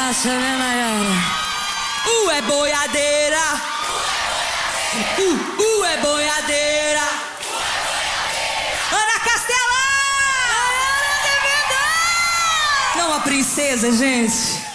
massa, né, Maiara? É boiadeira. É boiadeira. Ana Castela! Maiara de verdade! Não, a princesa, gente.